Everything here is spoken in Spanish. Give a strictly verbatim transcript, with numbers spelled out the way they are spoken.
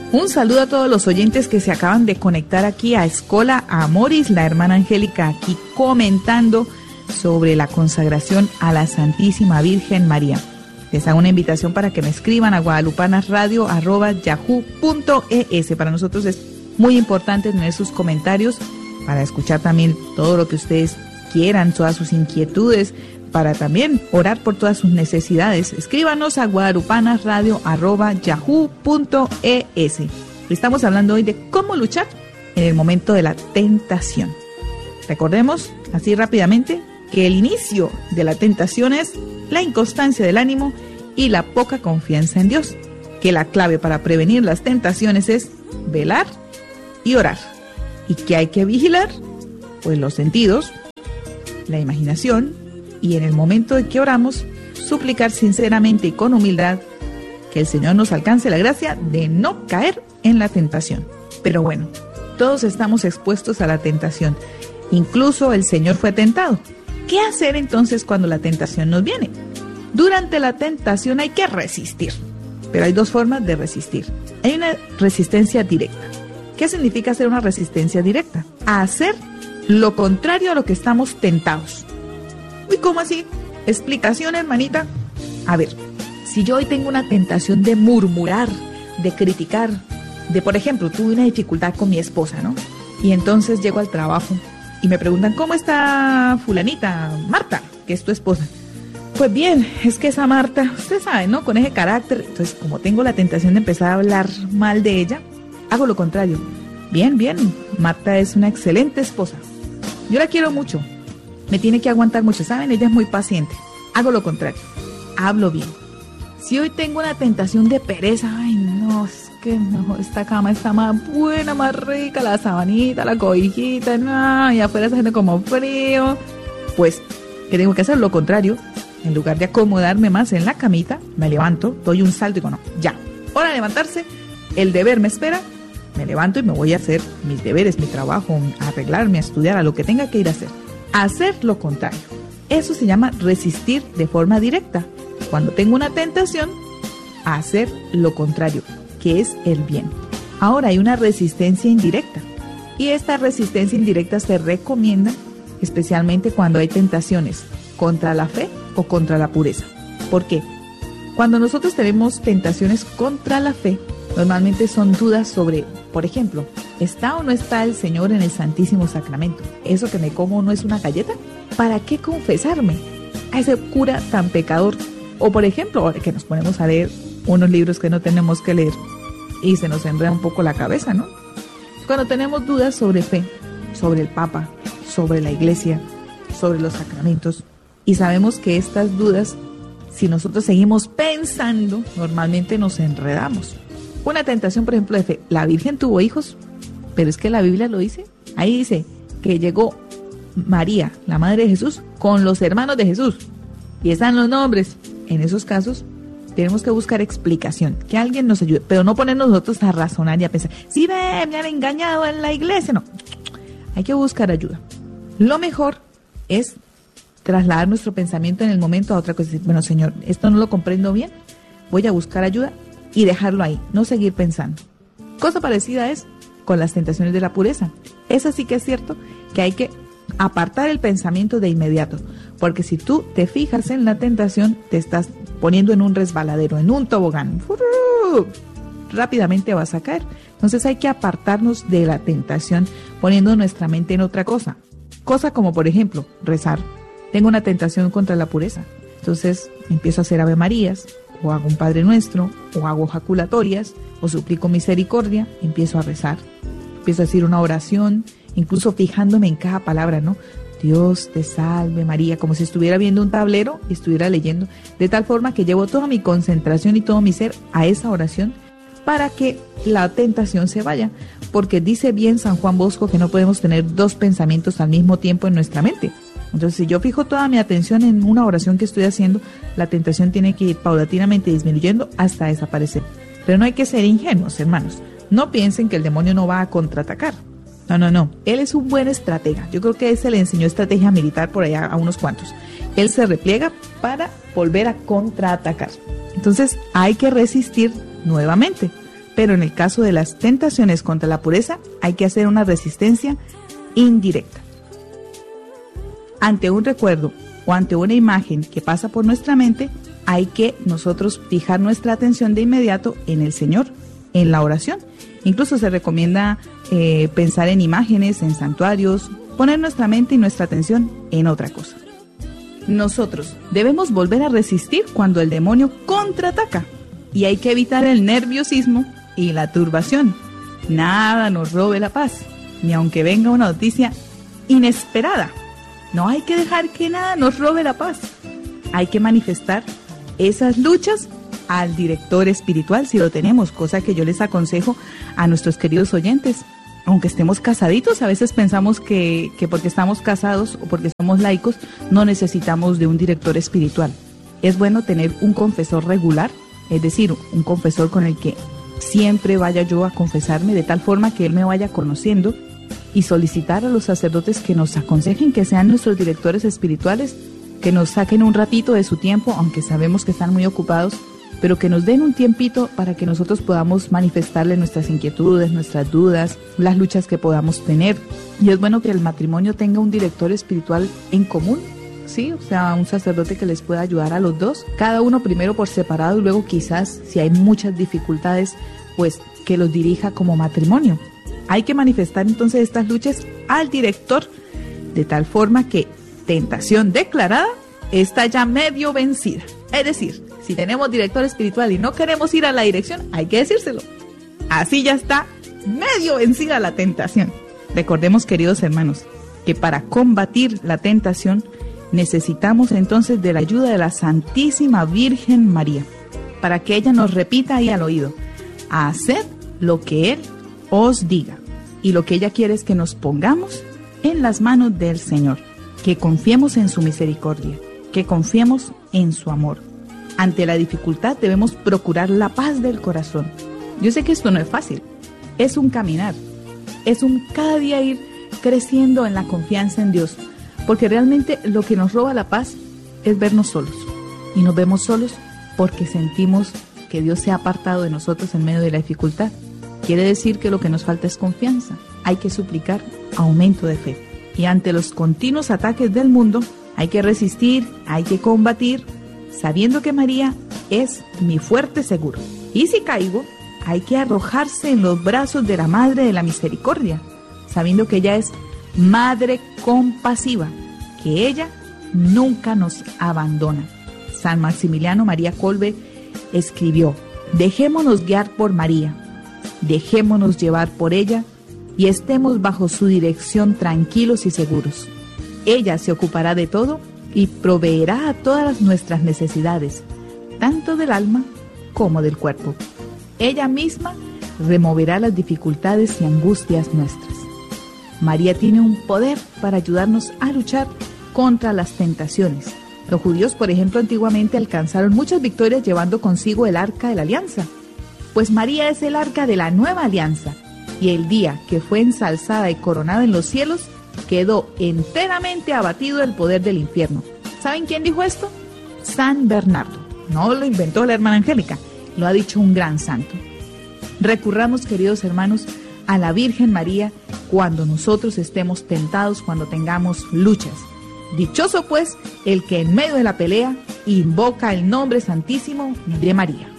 Un saludo a todos los oyentes que se acaban de conectar aquí a Escola Amoris, la hermana Angélica aquí comentando sobre la consagración a la Santísima Virgen María. Les hago una invitación para que me escriban a guadalupanasradio arroba yahoo punto es. Para nosotros es muy importante tener sus comentarios para escuchar también todo lo que ustedes quieran, todas sus inquietudes, para también orar por todas sus necesidades. Escríbanos a guadalupanasradio arroba yahoo punto es. Estamos hablando hoy de cómo luchar en el momento de la tentación. Recordemos, así rápidamente, que el inicio de la tentación es la inconstancia del ánimo y la poca confianza en Dios. Que la clave para prevenir las tentaciones es velar y orar. ¿Y qué hay que vigilar? Pues los sentidos, la imaginación, y en el momento de que oramos, suplicar sinceramente y con humildad que el Señor nos alcance la gracia de no caer en la tentación. Pero bueno, todos estamos expuestos a la tentación. Incluso el Señor fue tentado. ¿Qué hacer entonces cuando la tentación nos viene? Durante la tentación hay que resistir, pero hay dos formas de resistir. Hay una resistencia directa. ¿Qué significa hacer una resistencia directa? A hacer lo contrario a lo que estamos tentados. Uy, ¿cómo así? Explicación, hermanita. A ver, si yo hoy tengo una tentación de murmurar, de criticar, de, por ejemplo, tuve una dificultad con mi esposa, ¿no? Y entonces llego al trabajo y me preguntan, ¿cómo está fulanita, Marta, que es tu esposa? Pues bien, es que esa Marta, usted sabe, ¿no? Con ese carácter. Entonces, como tengo la tentación de empezar a hablar mal de ella, hago lo contrario. Bien, bien, Marta es una excelente esposa. Yo la quiero mucho. Me tiene que aguantar mucho, ¿saben? Ella es muy paciente. Hago lo contrario. Hablo bien. Si hoy tengo una tentación de pereza, ay, no, es que mejor esta cama está más buena, más rica, la sabanita, la cobijita, no, y afuera está haciendo como frío. Pues, ¿qué tengo que hacer? Lo contrario. En lugar de acomodarme más en la camita, me levanto, doy un salto y digo, no, ya, hora de levantarse, el deber me espera, me levanto y me voy a hacer mis deberes, mi trabajo, a arreglarme, a estudiar, a lo que tenga que ir a hacer. Hacer lo contrario. Eso se llama resistir de forma directa. Cuando tengo una tentación, a hacer lo contrario, que es el bien. Ahora hay una resistencia indirecta. Y esta resistencia indirecta se recomienda especialmente cuando hay tentaciones contra la fe o contra la pureza. ¿Por qué? Cuando nosotros tenemos tentaciones contra la fe, normalmente son dudas sobre, por ejemplo, ¿está o no está el Señor en el Santísimo Sacramento? ¿Eso que me como no es una galleta? ¿Para qué confesarme a ese cura tan pecador? O por ejemplo, ahora que nos ponemos a leer unos libros que no tenemos que leer y se nos enreda un poco la cabeza, ¿no? Cuando tenemos dudas sobre fe, sobre el Papa, sobre la Iglesia, sobre los sacramentos, y sabemos que estas dudas, si nosotros seguimos pensando, normalmente nos enredamos. Una tentación, por ejemplo, de fe. La Virgen tuvo hijos, pero es que la Biblia lo dice. Ahí dice que llegó María, la madre de Jesús, con los hermanos de Jesús. Y están los nombres. En esos casos, tenemos que buscar explicación, que alguien nos ayude, pero no poner nosotros a razonar y a pensar, sí, ve, me han engañado en la iglesia. No, hay que buscar ayuda. Lo mejor es trasladar nuestro pensamiento en el momento a otra cosa. Bueno, Señor, esto no lo comprendo bien, voy a buscar ayuda y dejarlo ahí, no seguir pensando. Cosa parecida es con las tentaciones de la pureza. Eso sí que es cierto que hay que apartar el pensamiento de inmediato, porque si tú te fijas en la tentación, te estás poniendo en un resbaladero, en un tobogán. Rápidamente vas a caer. Entonces hay que apartarnos de la tentación poniendo nuestra mente en otra cosa. Cosa como, por ejemplo, rezar. Tengo una tentación contra la pureza. Entonces empiezo a hacer Ave Marías, o hago un Padre Nuestro, o hago jaculatorias, o suplico misericordia, empiezo a rezar. Empiezo a decir una oración, incluso fijándome en cada palabra, ¿no? Dios te salve María, como si estuviera viendo un tablero y estuviera leyendo, de tal forma que llevo toda mi concentración y todo mi ser a esa oración para que la tentación se vaya, porque dice bien San Juan Bosco que no podemos tener dos pensamientos al mismo tiempo en nuestra mente. Entonces, si yo fijo toda mi atención en una oración que estoy haciendo, la tentación tiene que ir paulatinamente disminuyendo hasta desaparecer. Pero no hay que ser ingenuos, hermanos. No piensen que el demonio no va a contraatacar. No, no, no. Él es un buen estratega. Yo creo que él se le enseñó estrategia militar por allá a unos cuantos. Él se repliega para volver a contraatacar. Entonces, hay que resistir nuevamente. Pero en el caso de las tentaciones contra la pureza, hay que hacer una resistencia indirecta. Ante un recuerdo o ante una imagen que pasa por nuestra mente, hay que nosotros fijar nuestra atención de inmediato en el Señor, en la oración. Incluso se recomienda eh, pensar en imágenes, en santuarios, poner nuestra mente y nuestra atención en otra cosa. Nosotros debemos volver a resistir cuando el demonio contraataca y hay que evitar el nerviosismo y la turbación. Nada nos robe la paz, ni aunque venga una noticia inesperada. No hay que dejar que nada nos robe la paz. Hay que manifestar esas luchas al director espiritual si lo tenemos, cosa que yo les aconsejo a nuestros queridos oyentes. Aunque estemos casaditos, a veces pensamos que, que porque estamos casados o porque somos laicos no necesitamos de un director espiritual. Es bueno tener un confesor regular, es decir, un confesor con el que siempre vaya yo a confesarme, de tal forma que él me vaya conociendo, y solicitar a los sacerdotes que nos aconsejen, que sean nuestros directores espirituales, que nos saquen un ratito de su tiempo, aunque sabemos que están muy ocupados, pero que nos den un tiempito para que nosotros podamos manifestarle nuestras inquietudes, nuestras dudas, las luchas que podamos tener. Y es bueno que el matrimonio tenga un director espiritual en común, ¿sí? O sea, un sacerdote que les pueda ayudar a los dos, cada uno primero por separado y luego quizás, si hay muchas dificultades, pues que los dirija como matrimonio. Hay que manifestar entonces estas luchas al director, de tal forma que tentación declarada está ya medio vencida. Es decir, si tenemos director espiritual y no queremos ir a la dirección, hay que decírselo. Así ya está medio vencida la tentación. Recordemos, queridos hermanos, que para combatir la tentación necesitamos entonces de la ayuda de la Santísima Virgen María, para que ella nos repita ahí al oído: haced lo que Él os diga. Y lo que ella quiere es que nos pongamos en las manos del Señor, que confiemos en su misericordia, que confiemos en su amor. Ante la dificultad debemos procurar la paz del corazón. Yo sé que esto no es fácil, es un caminar, es un cada día ir creciendo en la confianza en Dios, porque realmente lo que nos roba la paz es vernos solos, y nos vemos solos porque sentimos que Dios se ha apartado de nosotros en medio de la dificultad. Quiere decir que lo que nos falta es confianza. Hay que suplicar aumento de fe. Y ante los continuos ataques del mundo, hay que resistir, hay que combatir, sabiendo que María es mi fuerte seguro. Y si caigo, hay que arrojarse en los brazos de la Madre de la Misericordia, sabiendo que ella es Madre compasiva, que ella nunca nos abandona. San Maximiliano María Kolbe escribió: dejémonos guiar por María, dejémonos llevar por ella y estemos bajo su dirección tranquilos y seguros. Ella se ocupará de todo y proveerá a todas nuestras necesidades, tanto del alma como del cuerpo. Ella misma removerá las dificultades y angustias nuestras. María tiene un poder para ayudarnos a luchar contra las tentaciones. Los judíos, por ejemplo, antiguamente alcanzaron muchas victorias llevando consigo el arca de la alianza. Pues María es el arca de la nueva alianza, y el día que fue ensalzada y coronada en los cielos, quedó enteramente abatido el poder del infierno. ¿Saben quién dijo esto? San Bernardo. No lo inventó la hermana Angélica, lo ha dicho un gran santo. Recurramos, queridos hermanos, a la Virgen María cuando nosotros estemos tentados, cuando tengamos luchas. Dichoso pues el que en medio de la pelea invoca el nombre santísimo de María.